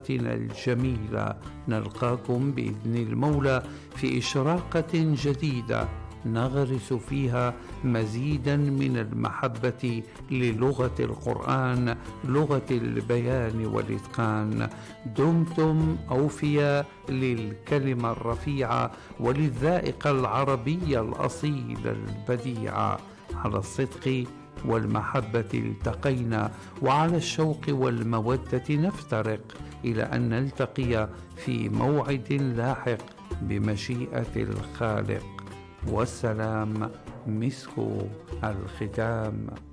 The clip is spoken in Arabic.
الجميلة. نلقاكم بإذن المولى في إشراقة جديدة نغرس فيها مزيدا من المحبة للغة القرآن، لغة البيان والإتقان. دمتم أوفياء للكلمة الرفيعة وللذائقة العربية الأصيلة البديعة. على الصدق والمحبة التقينا، وعلى الشوق والمودة نفترق، إلى أن نلتقي في موعد لاحق بمشيئة الخالق. والسلام مسك الختام.